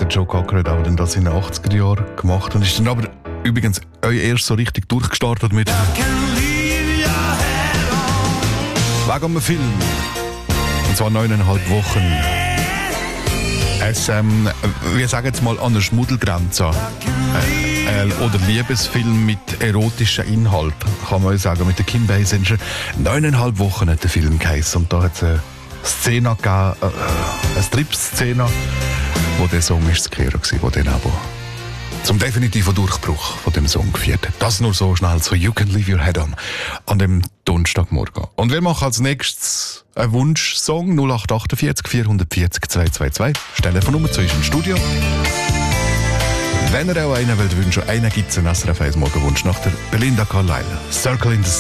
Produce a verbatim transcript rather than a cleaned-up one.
der Joe Cocker hat auch dann das in den achtziger Jahren gemacht und ist dann aber übrigens auch erst so richtig durchgestartet mit wegen einem Film. Und zwar neuneinhalb Wochen. Es, ähm, wir sagen jetzt mal an der Schmuddelgrenze. Äh, äh, oder Liebesfilm mit erotischem Inhalt, kann man sagen, mit der Kim Basinger. Neuneinhalb Wochen hat der Film geheißen. Und da hat es eine Szene gegeben, äh, eine Strip-Szene, wo der Song ist zu hören war, wo den aber zum definitiven Durchbruch von dem Song geführt hat. Das nur so schnell, so You Can Leave Your Head On, an dem Donnerstagmorgen. Und wir machen als nächstes einen Wunschsong null acht acht vier vier vier vier zwei zwei zwei. Telefonnummer zu uns im Studio. Wenn ihr auch einen wollt wünschen, einen gibt es einen S R F eins Morgenwunsch nach der Belinda Carlisle. Circle in the